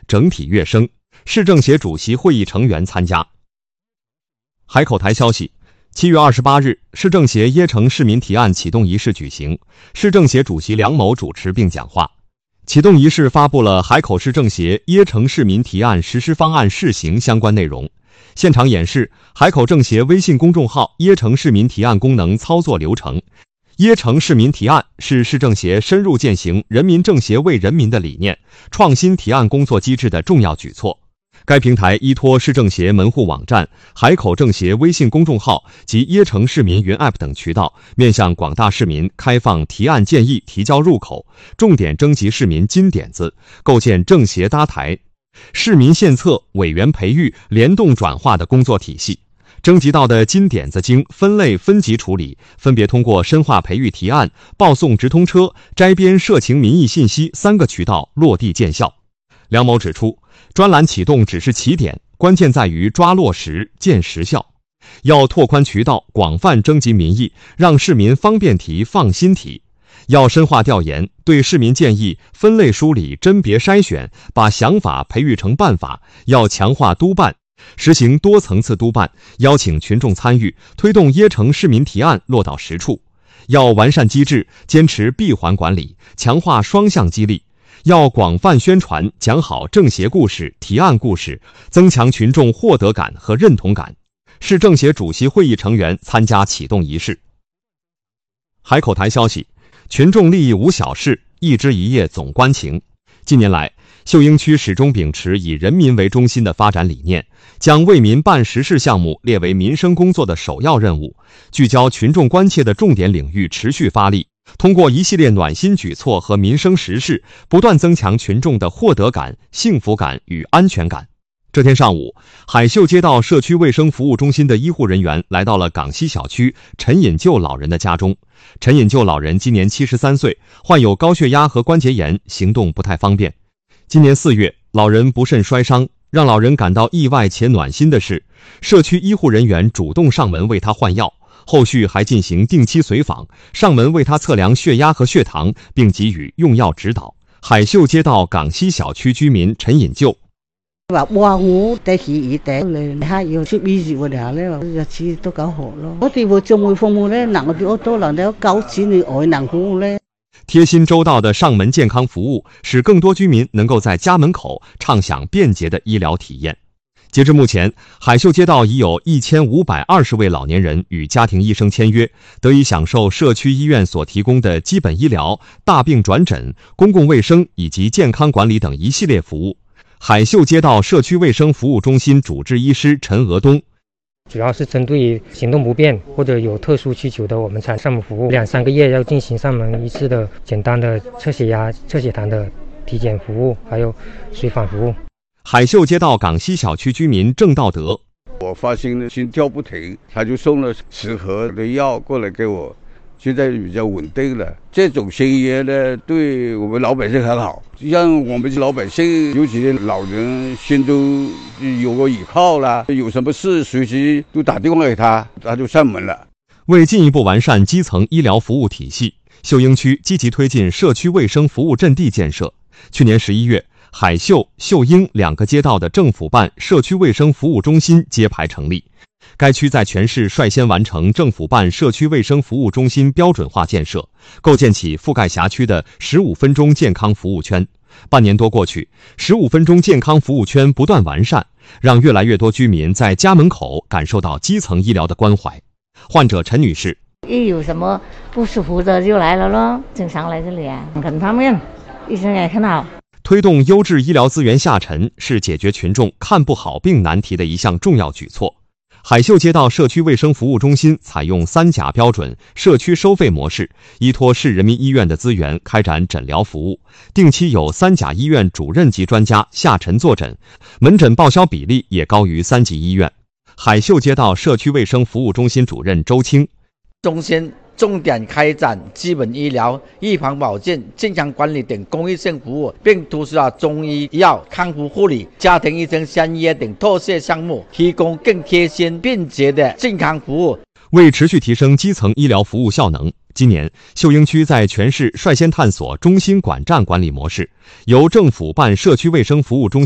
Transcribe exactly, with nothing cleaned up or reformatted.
整体跃升。市政协主席会议成员参加。海口台消息，七月二十八日，市政协椰城市民提案启动仪式举行，市政协主席梁某主持并讲话。启动仪式发布了海口市政协椰城市民提案实施方案试行相关内容，现场演示海口政协微信公众号椰城市民提案功能操作流程。椰城市民提案是市政协深入践行人民政协为人民的理念，创新提案工作机制的重要举措。该平台依托市政协门户网站、海口政协微信公众号及椰城市民云 App 等渠道，面向广大市民开放提案建议提交入口，重点征集市民金点子，构建政协搭台、市民献策、委员培育、联动转化的工作体系。征集到的金点子经分类分级处理，分别通过深化培育提案、报送直通车、摘编社情民意信息三个渠道落地见效。梁某指出，专栏启动只是起点，关键在于抓落实、见实效。要拓宽渠道，广泛征集民意，让市民方便提、放心提。要深化调研，对市民建议分类梳理、甄别筛选，把想法培育成办法。要强化督办，实行多层次督办，邀请群众参与，推动椰城市民提案落到实处。要完善机制，坚持闭环管理，强化双向激励。要广泛宣传，讲好政协故事、提案故事，增强群众获得感和认同感。市政协主席会议成员参加启动仪式。海口台消息，群众利益无小事，一枝一叶总关情。近年来，秀英区始终秉持以人民为中心的发展理念，将为民办实事项目列为民生工作的首要任务，聚焦群众关切的重点领域持续发力，通过一系列暖心举措和民生实事，不断增强群众的获得感、幸福感与安全感。这天上午，海秀街道社区卫生服务中心的医护人员来到了港西小区陈引咎老人的家中。陈引咎老人今年七十三岁，患有高血压和关节炎，行动不太方便。今年四月，老人不慎摔伤，让老人感到意外且暖心的是，社区医护人员主动上门为他换药，后续还进行定期随访，上门为他测量血压和血糖，并给予用药指導。海秀街道港西小區居民陳引咎話哇，我第時二頂咧，係要出醫治我哋咧，日子都搞好咯。我哋會將會服務咧，能夠多能夠搞錢你愛能服務咧。 贴心周到的上门健康服务，使更多居民能够在家门口畅享便捷的医疗体验。截至目前，海秀街道已有一千五百二十位老年人与家庭医生签约，得以享受社区医院所提供的基本医疗、大病转诊、公共卫生以及健康管理等一系列服务。海秀街道社区卫生服务中心主治医师陈娥东， 主要是针对行动不便或者有特殊需求的，我们才上门服务。两三个月要进行上门一次的简单的测血压、测血糖的体检服务，还有随访服务。 海秀街道港西小区居民郑道德， 我发现心跳不停，他就送了十盒的药过来给我，现在比较稳定了。这种行业呢，对我们老百姓很好，让我们老百姓，尤其是老人，心都有个依靠了，有什么事随时都打电话给他，他就上门了。 为进一步完善基层医疗服务体系，秀英区积极推进社区卫生服务阵地建设。去年十一月，海秀、秀英两个街道的政府办社区卫生服务中心揭牌成立。该区在全市率先完成政府办社区卫生服务中心标准化建设，构建起覆盖辖区的十五分钟健康服务圈。半年多过去，十五分钟健康服务圈不断完善，让越来越多居民在家门口感受到基层医疗的关怀。患者陈女士， 一有什么不舒服的就来了咯，经常来这里啊，很方便，医生也很好。 推动优质医疗资源下沉是解决群众看不好病难题的一项重要举措。海秀街道社区卫生服务中心采用三甲标准社区收费模式，依托市人民医院的资源开展诊疗服务，定期有三甲医院主任级专家下沉坐诊，门诊报销比例也高于三级医院。海秀街道社区卫生服务中心主任周清， 中心重点开展基本医疗、预防保健、健康管理等公益性服务，并突出了中医药、康复护理、家庭医生相约等特色项目，提供更贴心、便捷的健康服务。 为持续提升基层医疗服务效能，今年秀英区在全市率先探索中心管站管理模式，由政府办社区卫生服务中心